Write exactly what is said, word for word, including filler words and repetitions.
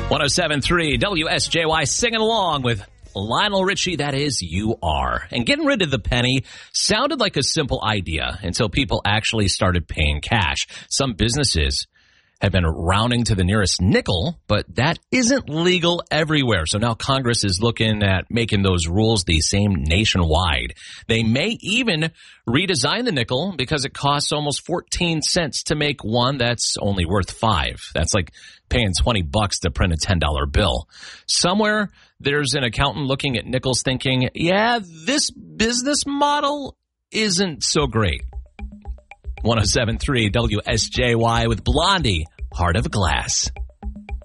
one oh seven point three W S J Y singing along with Lionel Richie, that is, You Are. And getting rid of the penny sounded like a simple idea until people actually started paying cash. Some businesses have been rounding to the nearest nickel, but that isn't legal everywhere. So now Congress is looking at making those rules the same nationwide. They may even redesign the nickel because it costs almost fourteen cents to make one that's only worth five. That's like paying twenty bucks to print a ten dollar bill. Somewhere there's an accountant looking at nickels thinking, yeah, this business model isn't so great. one oh seven point three W S J Y with Blondie, Heart of Glass.